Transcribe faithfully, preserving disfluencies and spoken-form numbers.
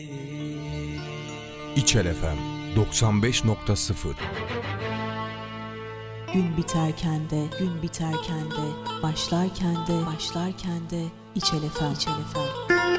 İçel F M doksan beş nokta sıfır. Gün biterken de, gün biterken de, başlarken de, başlarken de İçel F M, İçel F M.